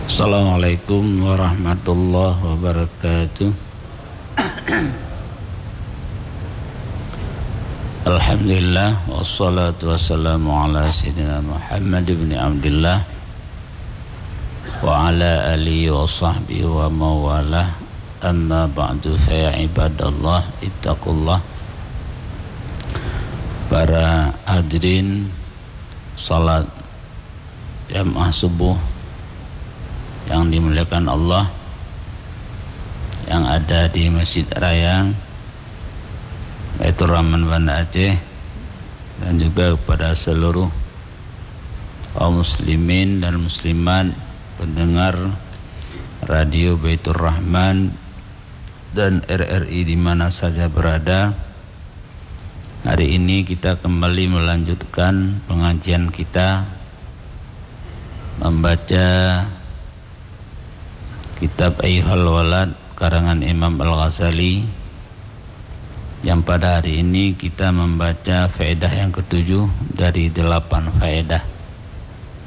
Assalamualaikum warahmatullahi wabarakatuh. Alhamdulillah wassalatu wassalamu ala sayyidina Muhammad ibn Abdillah wa ala alihi wa sahbihi wa mawalah. Amma ba'du, fa ya ibadallah ittaqullah. Para hadirin salat jamaah subuh yang dimuliakan Allah, yang ada di Masjid Raya Baitur Rahman Banda Aceh, dan juga kepada seluruh kaum muslimin dan muslimat pendengar radio Baitur Rahman dan RRI di mana saja berada. Hari ini kita kembali melanjutkan pengajian kita membaca kitab Ayyuhal Walad karangan Imam Al-Ghazali, yang pada hari ini kita membaca faedah yang ke-7 dari 8 faedah.